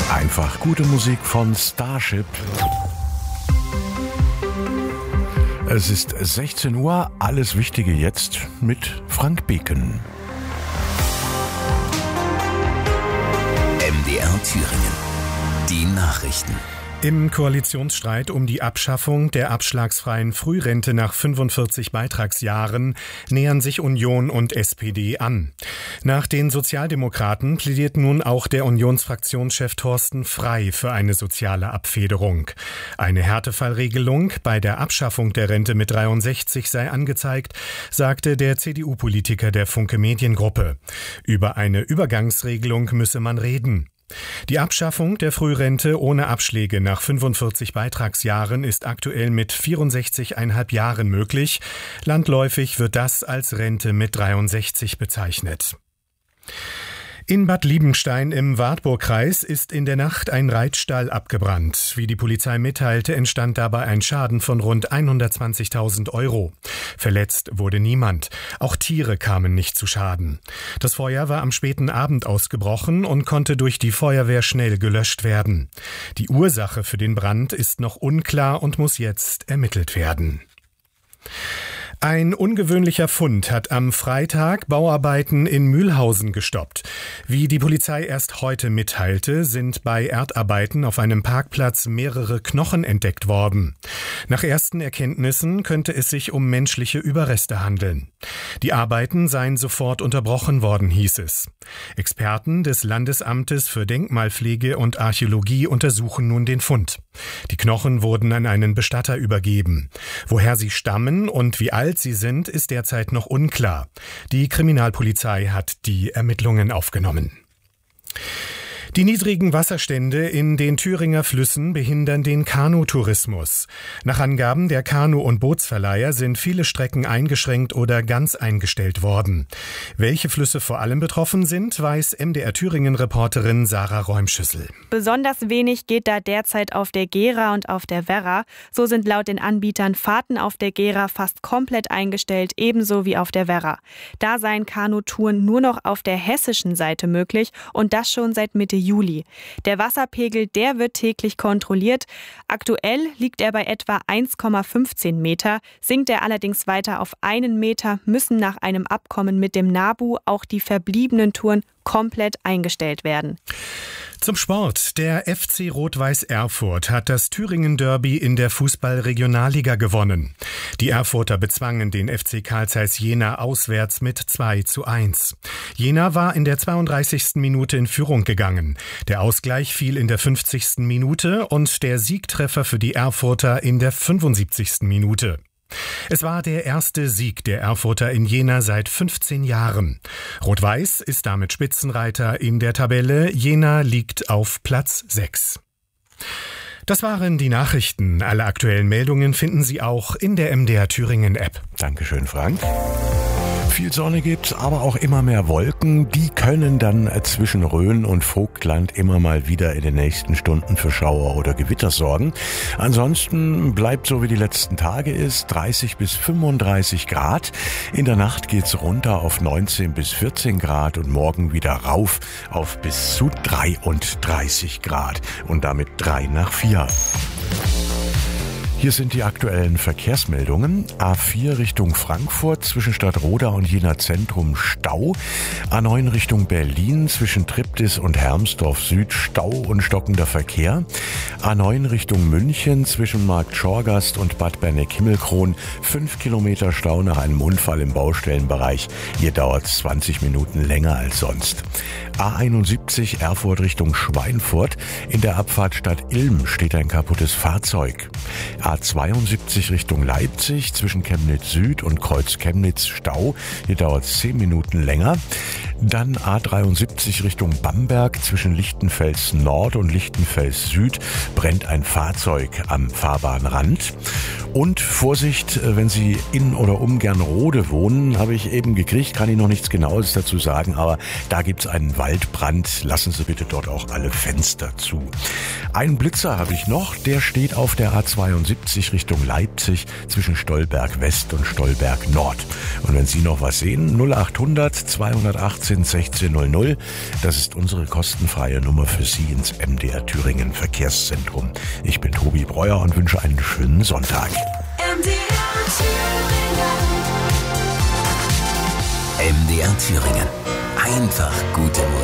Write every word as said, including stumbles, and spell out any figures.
Einfach gute Musik von Starship. Es ist sechzehn Uhr, alles Wichtige jetzt mit Frank Beken. M D R Thüringen. Die Nachrichten. Im Koalitionsstreit um die Abschaffung der abschlagsfreien Frührente nach fünfundvierzig Beitragsjahren nähern sich Union und S P D an. Nach den Sozialdemokraten plädiert nun auch der Unionsfraktionschef Thorsten Frey für eine soziale Abfederung. Eine Härtefallregelung bei der Abschaffung der Rente mit dreiundsechzig sei angezeigt, sagte der C D U-Politiker der Funke Mediengruppe. Über eine Übergangsregelung müsse man reden. Die Abschaffung der Frührente ohne Abschläge nach fünfundvierzig Beitragsjahren ist aktuell mit vierundsechzig Komma fünf Jahren möglich. Landläufig wird das als Rente mit dreiundsechzig bezeichnet. In Bad Liebenstein im Wartburgkreis ist in der Nacht ein Reitstall abgebrannt. Wie die Polizei mitteilte, entstand dabei ein Schaden von rund hundertzwanzigtausend Euro. Verletzt wurde niemand. Auch Tiere kamen nicht zu Schaden. Das Feuer war am späten Abend ausgebrochen und konnte durch die Feuerwehr schnell gelöscht werden. Die Ursache für den Brand ist noch unklar und muss jetzt ermittelt werden. Ein ungewöhnlicher Fund hat am Freitag Bauarbeiten in Mühlhausen gestoppt. Wie die Polizei erst heute mitteilte, sind bei Erdarbeiten auf einem Parkplatz mehrere Knochen entdeckt worden. Nach ersten Erkenntnissen könnte es sich um menschliche Überreste handeln. Die Arbeiten seien sofort unterbrochen worden, hieß es. Experten des Landesamtes für Denkmalpflege und Archäologie untersuchen nun den Fund. Die Knochen wurden an einen Bestatter übergeben. Woher sie stammen und wie alt sie sind, ist derzeit noch unklar. Die Kriminalpolizei hat die Ermittlungen aufgenommen. Die niedrigen Wasserstände in den Thüringer Flüssen behindern den Kanutourismus. Nach Angaben der Kanu- und Bootsverleiher sind viele Strecken eingeschränkt oder ganz eingestellt worden. Welche Flüsse vor allem betroffen sind, weiß M D R Thüringen-Reporterin Sarah Räumschüssel. Besonders wenig geht da derzeit auf der Gera und auf der Werra. So sind laut den Anbietern Fahrten auf der Gera fast komplett eingestellt, ebenso wie auf der Werra. Da seien Kanutouren nur noch auf der hessischen Seite möglich und das schon seit Mitte Juli. Der Wasserpegel, der wird täglich kontrolliert. Aktuell liegt er bei etwa eins Komma fünfzehn Meter. Sinkt er allerdings weiter auf einen Meter, müssen nach einem Abkommen mit dem NABU auch die verbliebenen Touren komplett eingestellt werden. Zum Sport. Der F C Rot-Weiß Erfurt hat das Thüringen-Derby in der Fußball-Regionalliga gewonnen. Die Erfurter bezwangen den F C Carl Zeiss Jena auswärts mit zwei zu eins. Jena war in der zweiunddreißigsten Minute in Führung gegangen. Der Ausgleich fiel in der fünfzigsten Minute und der Siegtreffer für die Erfurter in der fünfundsiebzigsten Minute. Es war der erste Sieg der Erfurter in Jena seit fünfzehn Jahren. Rot-Weiß ist damit Spitzenreiter in der Tabelle. Jena liegt auf Platz sechs. Das waren die Nachrichten. Alle aktuellen Meldungen finden Sie auch in der M D R Thüringen App. Dankeschön, Frank. Viel Sonne gibt's, aber auch immer mehr Wolken. Die können dann zwischen Rhön und Vogtland immer mal wieder in den nächsten Stunden für Schauer oder Gewitter sorgen. Ansonsten bleibt so wie die letzten Tage ist, dreißig bis fünfunddreißig Grad. In der Nacht geht's runter auf neunzehn bis vierzehn Grad und morgen wieder rauf auf bis zu dreiunddreißig Grad und damit drei nach vier. Hier sind die aktuellen Verkehrsmeldungen. A vier Richtung Frankfurt zwischen Stadtroda und Jena Zentrum Stau. A neun Richtung Berlin zwischen Triptis und Hermsdorf Süd Stau und stockender Verkehr. A neun Richtung München zwischen Markt Schorgast und Bad Berneck-Himmelkron. Fünf Kilometer Stau nach einem Unfall im Baustellenbereich. Hier dauert es zwanzig Minuten länger als sonst. A einundsiebzig Erfurt Richtung Schweinfurt. In der Abfahrt Stadt Ilm steht ein kaputtes Fahrzeug. A zweiundsiebzig Richtung Leipzig zwischen Chemnitz Süd und Kreuz Chemnitz Stau. Hier dauert es zehn Minuten länger. Dann A dreiundsiebzig Richtung Bamberg zwischen Lichtenfels Nord und Lichtenfels Süd brennt ein Fahrzeug am Fahrbahnrand. Und Vorsicht, wenn Sie in oder um Gernrode wohnen, habe ich eben gekriegt, kann ich noch nichts Genaues dazu sagen, aber da gibt es einen Waldbrand. Lassen Sie bitte dort auch alle Fenster zu. Einen Blitzer habe ich noch, der steht auf der A zweiundsiebzig Richtung Leipzig zwischen Stolberg West und Stolberg Nord. Und wenn Sie noch was sehen, null achthundert zweihundertachtzig achtzehn sechzehn null null. Das ist unsere kostenfreie Nummer für Sie ins M D R Thüringen Verkehrszentrum. Ich bin Tobi Breuer und wünsche einen schönen Sonntag. M D R Thüringen. M D R Thüringen. Einfach gute Musik.